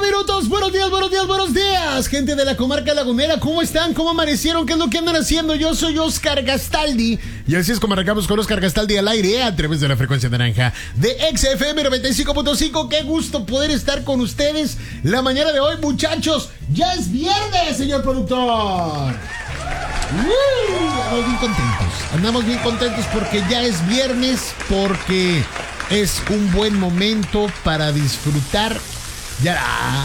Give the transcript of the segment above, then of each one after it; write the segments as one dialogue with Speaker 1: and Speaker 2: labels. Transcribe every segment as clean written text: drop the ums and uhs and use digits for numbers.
Speaker 1: minutos. Buenos días, buenos días, buenos días. Gente de la comarca lagunera, ¿cómo están? ¿Cómo amanecieron? ¿Qué es lo que andan haciendo? Yo soy Oscar Gastaldi. Y así es como arrancamos con Oscar Gastaldi al aire a través de la frecuencia naranja de XFM 95.5. Qué gusto poder estar con ustedes la mañana de hoy, muchachos. Ya es viernes, señor productor. Andamos bien contentos porque ya es viernes, porque es un buen momento para disfrutar. Ya.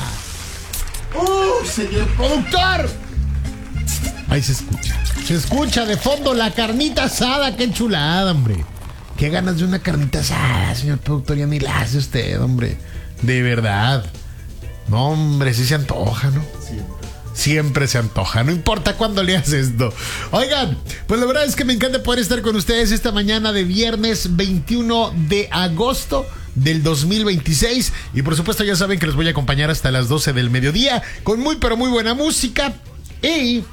Speaker 1: Señor productor. Ahí se escucha de fondo la carnita asada. Qué chulada, hombre. Qué ganas de una carnita asada, señor productor. Ya ni la hace usted, hombre. De verdad. No, hombre, sí se antoja, ¿no? Siempre se antoja, no importa cuándo le haces esto. Oigan, pues la verdad es que me encanta poder estar con ustedes esta mañana de viernes 21 de agosto del 2026. Y por supuesto ya saben que los voy a acompañar hasta las 12 del mediodía con muy pero muy buena música. Y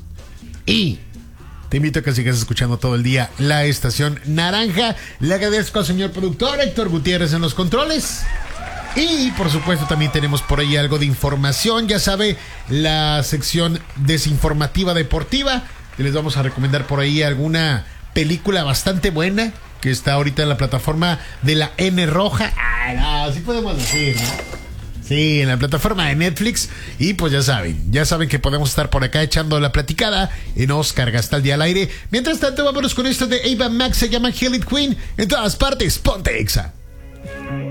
Speaker 1: te invito a que sigas escuchando todo el día la estación naranja. Le agradezco al señor productor Héctor Gutiérrez en los controles. Y por supuesto también tenemos por ahí algo de información. Ya sabe, la sección desinformativa deportiva, que les vamos a recomendar por ahí alguna película bastante buena que está ahorita en la plataforma de la N Roja. Así podemos decir, ¿no? Sí, en la plataforma de Netflix. Y pues ya saben que podemos estar por acá echando la platicada en Oscar Gastaldi al aire. Mientras tanto, vámonos con esto de Ava Max, se llama Hail It Queen. En todas partes, ponte Exa.